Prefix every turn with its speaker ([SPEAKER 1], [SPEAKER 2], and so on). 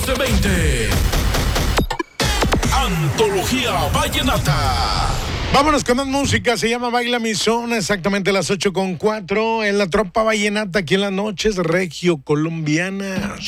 [SPEAKER 1] 1220. Antología Vallenata.
[SPEAKER 2] Vámonos con más música, se llama Baila mi Zona, exactamente las 8:04 en la Tropa Vallenata, aquí en las noches regio colombianas.